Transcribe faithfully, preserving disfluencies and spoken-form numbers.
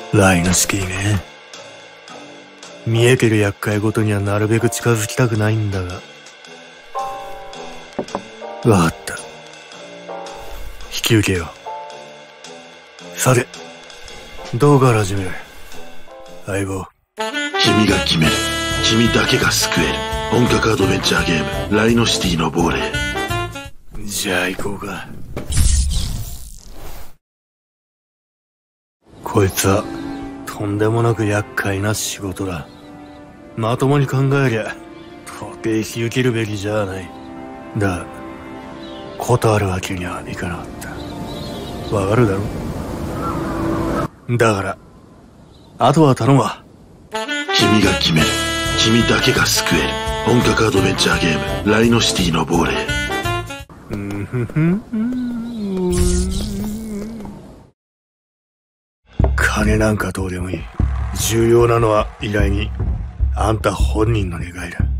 ライノシティね。見えてる厄介ごとにはなるべく近づきたくないんだが。わかった。引き受けよう。さて、どうから始める？相棒。 君が決める。君だけが救える。本格アドベンチャーゲーム、ライノシティの亡霊。 じゃあ行こうか。こいつはとんでもなく厄介な仕事だ。まともに考えりゃ到底引き受けるべきじゃない。だが断るわけにはいかなかった。わかるだろ。だからあとは頼むわ。 君が決める。君だけが救える。本格アドベンチャーゲーム、ライノシティの亡霊。 うんふふん。金なんかどうでもいい。重要なのは依頼人、あんた本人の願いだ。